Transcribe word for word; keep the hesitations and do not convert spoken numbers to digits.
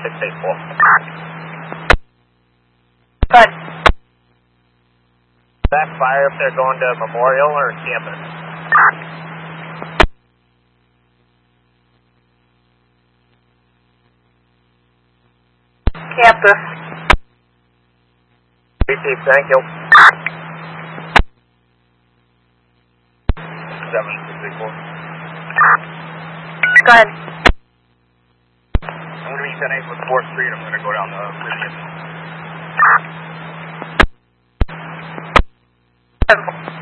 six eight four. Good. That fire if they're going to Memorial or campus? Campus. Receive, thank you. seven six eight four. Good. I'm going to be ten eight with fourth Street. I'm going to go down the Meridian. Good.